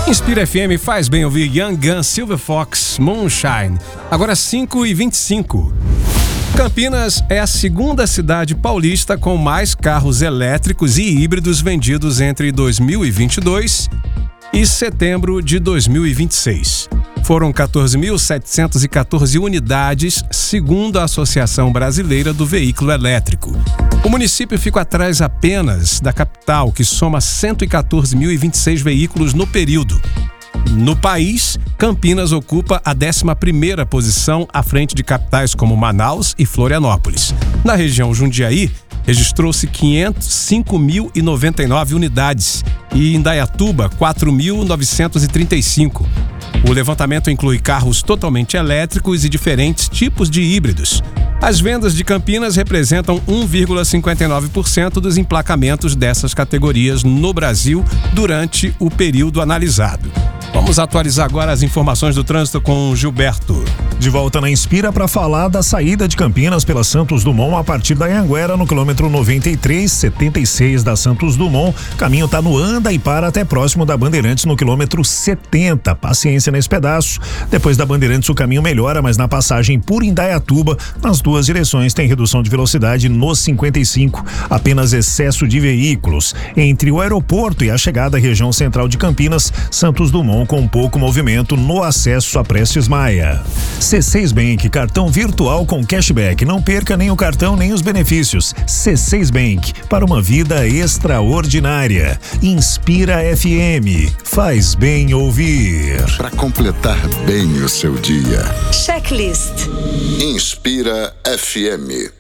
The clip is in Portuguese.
Inspira FM faz bem ouvir Young Gun, Silver Fox, Moonshine. Agora 5h25. Campinas é a segunda cidade paulista com mais carros elétricos e híbridos vendidos entre 2022 e setembro de 2026. Foram 14.714 unidades, segundo a Associação Brasileira do Veículo Elétrico. O município fica atrás apenas da capital, que soma 114.026 veículos no período. No país, Campinas ocupa a 11ª posição à frente de capitais como Manaus e Florianópolis. Na região Jundiaí, registrou-se 5.099 unidades e Indaiatuba 4.935. O levantamento inclui carros totalmente elétricos e diferentes tipos de híbridos. As vendas de Campinas representam 1,59% dos emplacamentos dessas categorias no Brasil durante o período analisado. Vamos atualizar agora as informações do trânsito com o Gilberto. De volta na Inspira para falar da saída de Campinas pela Santos Dumont a partir da Anhanguera no quilômetro 93/76 da Santos Dumont. O caminho está no anda e para até próximo da Bandeirantes no quilômetro 70. Paciência nesse pedaço. Depois da Bandeirantes o caminho melhora, mas na passagem por Indaiatuba, nas duas direções tem redução de velocidade no 55. Apenas excesso de veículos. Entre o aeroporto e a chegada à região central de Campinas, Santos Dumont com pouco movimento no acesso a Prestes Maia. C6 Bank, cartão virtual com cashback. Não perca nem o cartão nem os benefícios. C6 Bank, para uma vida extraordinária. Inspira FM, faz bem ouvir. Para completar bem o seu dia. Checklist. Inspira FM.